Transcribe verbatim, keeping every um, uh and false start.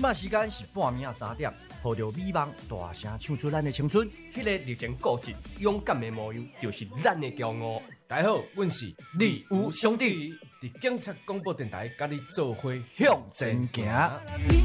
麦时间是半暝啊三点，抱着美梦大声唱出咱的青春。 迄个热情固执、勇敢的模样，就是咱的骄傲。 大家好，阮是李吴兄弟， 伫警察广播电台，甲你做伙向前行。